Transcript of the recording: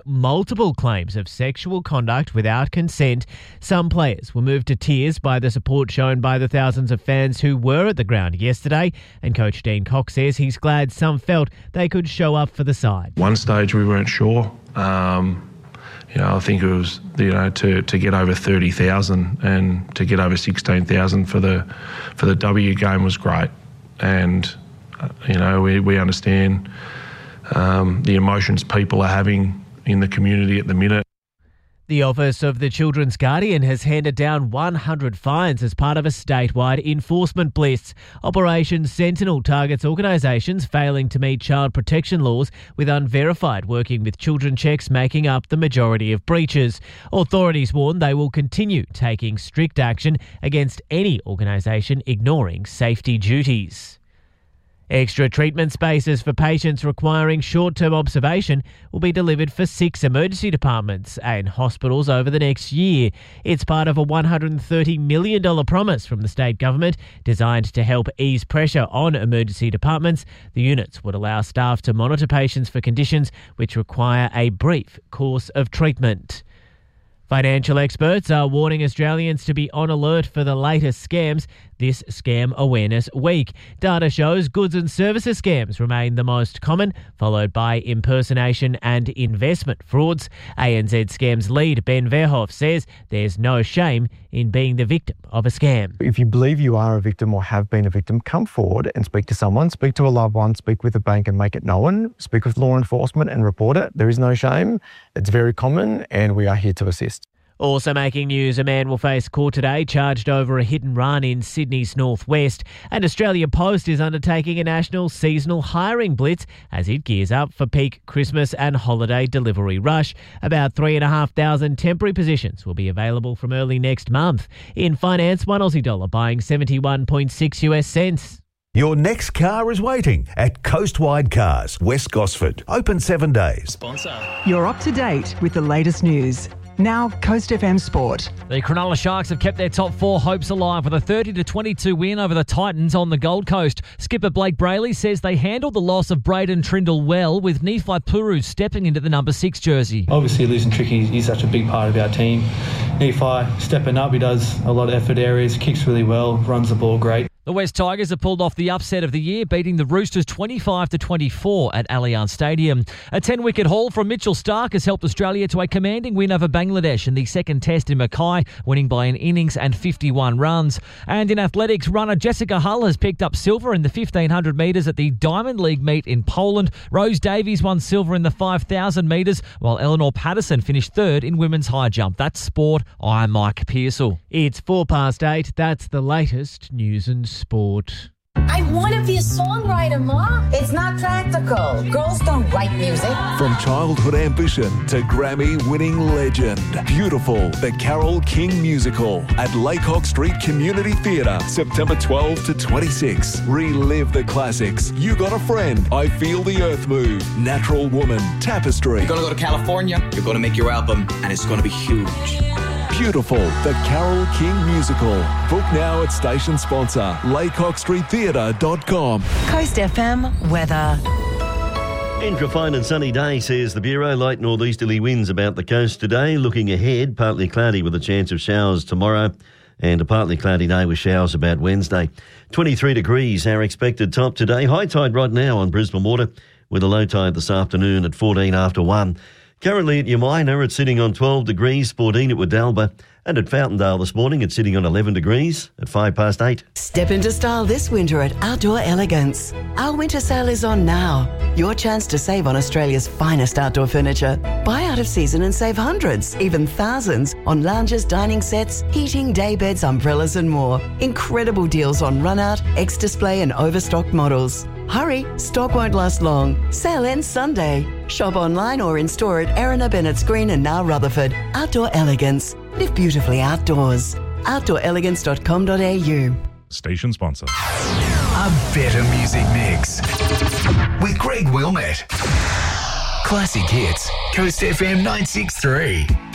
multiple claims of sexual conduct without consent. Some players were moved to tears by the support shown by the thousands of fans who were at the ground yesterday, and coach Dean Cox says he's glad some felt they could show up for the side. One stage we weren't sure. I think it was, to get over 30,000 and to get over 16,000 for the W game was great. And, we understand the emotions people are having in the community at the minute. The Office of the Children's Guardian has handed down 100 fines as part of a statewide enforcement blitz. Operation Sentinel targets organisations failing to meet child protection laws, with Unverified working with children checks making up the majority of breaches. Authorities warn they will continue taking strict action against any organisation ignoring safety duties. Extra treatment spaces for patients requiring short-term observation will be delivered for 6 emergency departments and hospitals over the next year. It's part of a $130 million promise from the state government designed to help ease pressure on emergency departments. The units would allow staff to monitor patients for conditions which require a brief course of treatment. Financial experts are warning Australians to be on alert for the latest scams this Scam Awareness Week. Data shows goods and services scams remain the most common, followed by impersonation and investment frauds. ANZ Scams lead Ben Verhoef says there's no shame in being the victim of a scam. If you believe you are a victim or have been a victim, come forward and speak to someone, speak to a loved one, speak with a bank and make it known, speak with law enforcement and report it. There is no shame. It's very common and we are here to assist. Also making news, a man will face court today charged over a hit and run in Sydney's northwest. And Australia Post is undertaking a national seasonal hiring blitz as it gears up for peak Christmas and holiday delivery rush. About 3,500 temporary positions will be available from early next month. In finance, $1 Aussie buying 71.6 US cents. Your next car is waiting at Coastwide Cars, West Gosford. Open 7 days. Sponsor. You're up to date with the latest news. Now, Coast FM Sport. The Cronulla Sharks have kept their top 4 hopes alive with a 30-22 win over the Titans on the Gold Coast. Skipper Blake Brayley says they handled the loss of Braden Trindle well, with Nephi Puru stepping into the number 6 jersey. Obviously, losing Tricky, he's such a big part of our team. Nephi stepping up, he does a lot of effort areas, kicks really well, runs the ball great. The West Tigers have pulled off the upset of the year, beating the Roosters 25-24 at Allianz Stadium. A 10-wicket haul from Mitchell Starc has helped Australia to a commanding win over Bangladesh in the second test in Mackay, winning by an innings and 51 runs. And in athletics, runner Jessica Hull has picked up silver in the 1,500 metres at the Diamond League meet in Poland. Rose Davies won silver in the 5,000 metres, while Eleanor Patterson finished third in women's high jump. That's sport. I'm Mike Pearsall. It's 8:04. That's the latest news and sport. I want to be a songwriter, Ma. It's not practical. Girls don't write music. From childhood ambition to Grammy-winning legend. Beautiful, the Carole King musical at Laycock Street Community Theatre, September 12 to 26. Relive the classics. You Got a Friend, I Feel the Earth Move, Natural Woman, Tapestry. You're going to go to California, you're going to make your album, and it's going to be huge. Beautiful, the Carole King musical. Book now at station sponsor, laycockstreettheatre.com. Coast FM weather. In for a fine and sunny day, says the Bureau. Light northeasterly winds about the coast today. Looking ahead, partly cloudy with a chance of showers tomorrow, and a partly cloudy day with showers about Wednesday. 23 degrees, our expected top today. High tide right now on Brisbane Water, with a low tide this afternoon at 14 after 1. Currently at Umina, it's sitting on 12 degrees, 14 at Wadalba, and at Fountaindale this morning, it's sitting on 11 degrees at 8:05. Step into style this winter at Outdoor Elegance. Our winter sale is on now. Your chance to save on Australia's finest outdoor furniture. Buy out of season and save hundreds, even thousands, on lounges, dining sets, heating, daybeds, umbrellas and more. Incredible deals on run-out, ex-display and overstocked models. Hurry, stock won't last long. Sale ends Sunday. Shop online or in-store at Erina, Bennett's Green and now Rutherford. Outdoor Elegance. Live beautifully outdoors. outdoorelegance.com.au. Station sponsor. A better music mix with Greg Wilmette. Classic hits. Coast FM 963.